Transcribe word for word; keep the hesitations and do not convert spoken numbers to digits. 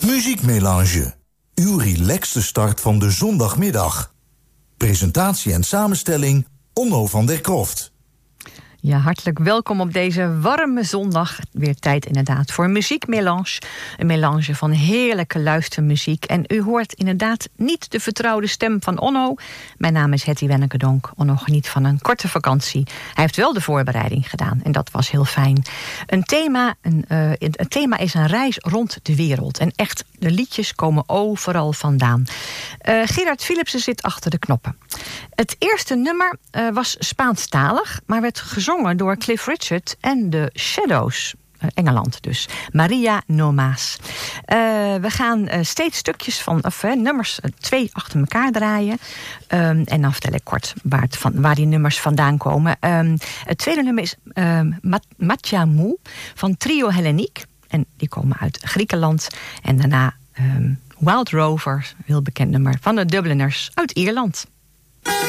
Muziekmelange. Uw relaxte start van de zondagmiddag. Presentatie en samenstelling Onno van der Kroft. Ja, hartelijk welkom op deze warme zondag. Weer tijd inderdaad voor muziekmelange. Een melange van heerlijke luistermuziek. En u hoort inderdaad niet de vertrouwde stem van Onno. Mijn naam is Hetty Wenneke-Donk. Onno geniet van een korte vakantie. Hij heeft wel de voorbereiding gedaan en dat was heel fijn. Een thema, een, uh, het thema is een reis rond de wereld. En echt, de liedjes komen overal vandaan. Uh, Gerard Philipsen zit achter de knoppen. Het eerste nummer uh, was Spaanstalig, maar werd gezongen door Cliff Richard en de Shadows. Uh, Engeland dus. Maria No Más. Uh, we gaan uh, steeds stukjes van, of uh, nummers uh, twee achter elkaar draaien. Um, en dan vertel ik kort waar, het van, waar die nummers vandaan komen. Um, het tweede nummer is um, Mat- Matjamou van Trio Helleniek. En die komen uit Griekenland. En daarna um, Wild Rovers, heel bekend nummer van de Dubliners uit Ierland.